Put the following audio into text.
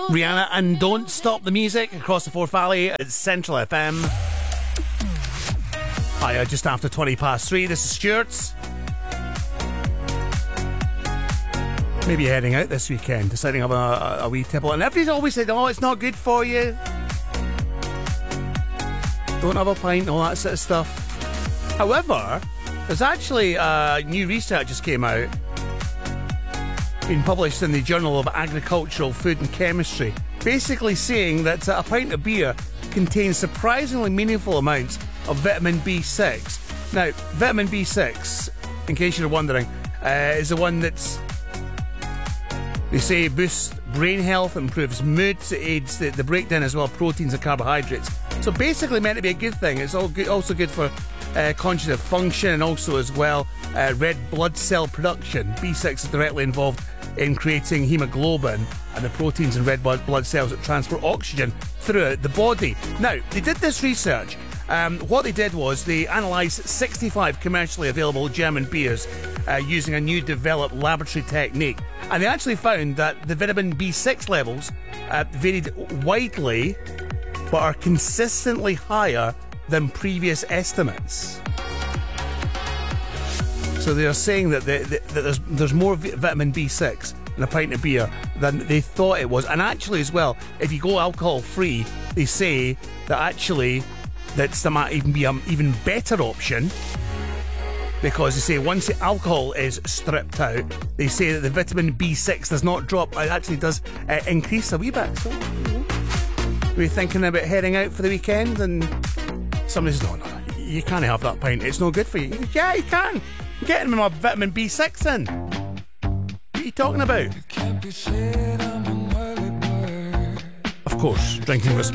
Rihanna and Don't Stop the Music across the Forth Valley at Central FM. Hi, just after 3:20. This is Stuart's. Maybe you're heading out this weekend, deciding to have a wee tipple. And everybody's always said, oh, it's not good for you. Don't have a pint, all that sort of stuff. However, there's actually new research just came out, been published in the Journal of Agricultural Food and Chemistry, basically saying that a pint of beer contains surprisingly meaningful amounts of vitamin B6. Now, vitamin B6, in case you're wondering, is the one that's, they say, boosts brain health, improves mood, aids the breakdown as well of proteins and carbohydrates. So basically meant to be a good thing. It's also good for cognitive function and also as well red blood cell production. B6 is directly involved in creating hemoglobin and the proteins in red blood cells that transport oxygen throughout the body. Now, they did this research. What they did was they analysed 65 commercially available German beers using a new developed laboratory technique. And they actually found that the vitamin B6 levels varied widely but are consistently higher than previous estimates. So they are saying that there's more vitamin B6 in a pint of beer than they thought it was. And actually as well, if you go alcohol free, they say that actually that might even be an even better option, because they say once the alcohol is stripped out, they say that the vitamin B6 does not drop, it actually does increase a wee bit. So we're thinking about heading out for the weekend and somebody says, no, you can't have that pint, it's no good for you. Yeah, you can. I'm getting my vitamin B6 in. What are you talking about? Of course, drinking responsibly.